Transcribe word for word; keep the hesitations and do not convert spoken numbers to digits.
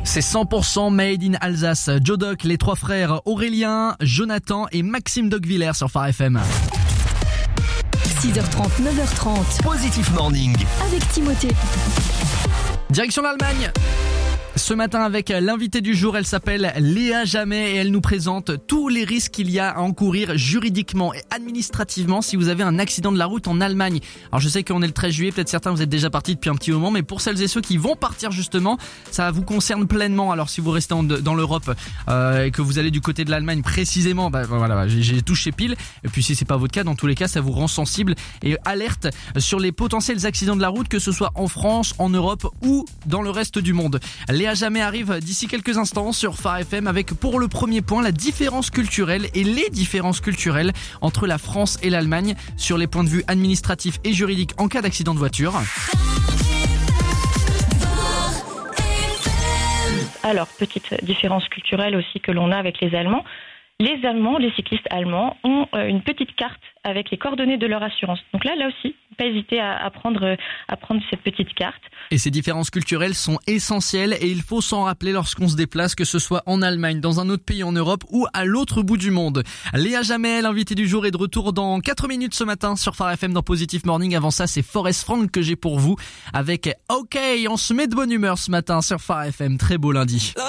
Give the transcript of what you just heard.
C'est cent pour cent made in Alsace. Joe Doc, les trois frères Aurélien, Jonathan et Maxime Docviller sur Phare F M. six heures trente, neuf heures trente. Positive Morning. Avec Timothée. Direction l'Allemagne. Ce matin avec l'invitée du jour, elle s'appelle Léa Jamais et elle nous présente tous les risques qu'il y a à encourir juridiquement et administrativement si vous avez un accident de la route en Allemagne. Alors je sais qu'on est le treize juillet, peut-être certains vous êtes déjà partis depuis un petit moment, mais pour celles et ceux qui vont partir justement, ça vous concerne pleinement. Alors si vous restez en, dans l'Europe euh, et que vous allez du côté de l'Allemagne précisément, bah voilà, j'ai, j'ai touché pile. Et puis si c'est pas votre cas, dans tous les cas, ça vous rend sensible et alerte sur les potentiels accidents de la route, que ce soit en France, en Europe ou dans le reste du monde. Léa Jamais arrive d'ici quelques instants sur Phare F M avec pour le premier point la différence culturelle et les différences culturelles entre la France et l'Allemagne sur les points de vue administratifs et juridiques en cas d'accident de voiture. Alors, petite différence culturelle aussi que l'on a avec les Allemands. Les Allemands, les cyclistes allemands ont une petite carte avec les coordonnées de leur assurance. Donc là, là aussi, pas hésiter à, à prendre, à prendre cette petite carte. Et ces différences culturelles sont essentielles et il faut s'en rappeler lorsqu'on se déplace, que ce soit en Allemagne, dans un autre pays en Europe ou à l'autre bout du monde. Léa Jamais, l'invitée du jour, est de retour dans quatre minutes ce matin sur Phare F M dans Positive Morning. Avant ça, c'est Forest Frank que j'ai pour vous avec OK. On se met de bonne humeur ce matin sur Phare F M. Très beau lundi.